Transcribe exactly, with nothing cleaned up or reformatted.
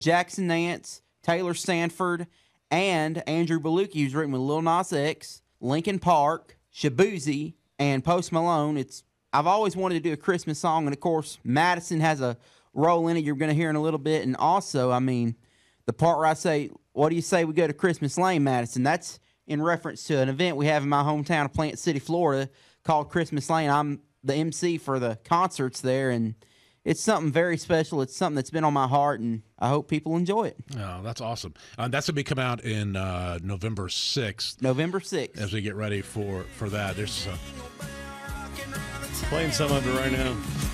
Jackson Nance, Taylor Sanford, and Andrew Belucci, who's written with Lil Nas X, Linkin Park, Shabuzi, and Post Malone. It's I've always wanted to do a Christmas song, and of course, Madison has a role in it. You're going to hear in a little bit. And also, I mean, the part where I say, what do you say we go to Christmas Lane, Madison? That's in reference to an event we have in my hometown of Plant City, Florida, called Christmas Lane. I'm the M C for the concerts there, and it's something very special. It's something that's been on my heart, and I hope people enjoy it. Oh, that's awesome. Uh, that's going to be coming out in uh, November sixth. November sixth. As we get ready for, for that. There's uh, Playing some of it right now.